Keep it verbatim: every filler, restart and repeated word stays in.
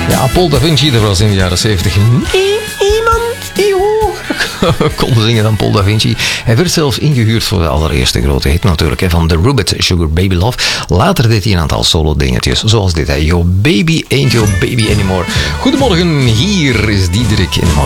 Ja, Paul Da Vinci, er was in de jaren zeventig iemand die hoger kon zingen dan Paul Da Vinci. Hij werd zelfs ingehuurd voor de allereerste grote hit natuurlijk, hè, van The Rubbit, Sugar Baby Love. Later deed hij een aantal solo dingetjes, zoals dit, hè, Yo Baby Ain't Your Baby Anymore. Goedemorgen, hier is Diederik in de morgen.